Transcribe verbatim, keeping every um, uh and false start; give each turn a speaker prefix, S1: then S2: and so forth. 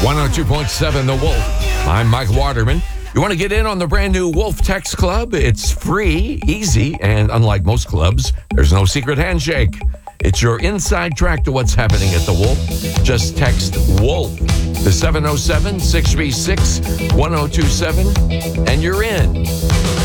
S1: one oh two point seven The Wolf. I'm Mike Waterman. You want to get in on the brand new Wolf Text Club? It's free, easy, and unlike most clubs, there's no secret handshake. It's your inside track to what's happening at the Wolf. Just text WOLF to seven oh seven, six three six, one oh two seven, and you're in.